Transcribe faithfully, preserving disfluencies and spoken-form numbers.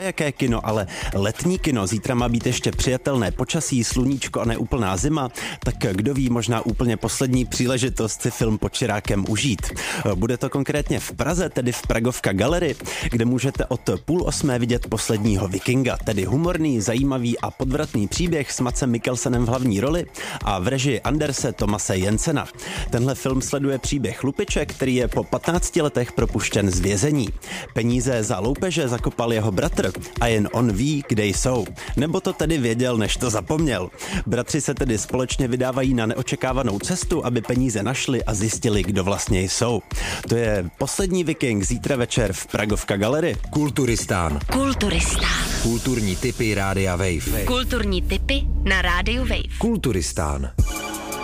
Jaké kino, ale letní kino. Zítra má být ještě přijatelné počasí, sluníčko a neúplná zima, tak kdo ví, možná úplně poslední příležitost si film Pod čirákem užít. Bude to konkrétně v Praze, tedy v Pragovka Gallery, kde můžete od půl osmé vidět Posledního vikinga, tedy humorný, zajímavý a podvratný příběh s Madsem Mikkelsenem v hlavní roli a v režii Anderse Thomase Jensena. Tenhle film sleduje příběh lupiče, který je po patnácti letech propuštěn z vězení. Peníze za loupeže zakopal jeho bratr a jen on ví, kde jsou. Nebo to tedy věděl, než to zapomněl. Bratři se tedy společně vydávají na neočekávanou cestu, aby peníze našli a zjistili, kdo vlastně jsou. To je Poslední viking zítra večer v Pragovka Gallery. Kulturistán. Kulturistán. Kulturní tipy Rádia Wave. Kulturní tipy na Rádiu Wave. Kulturistán.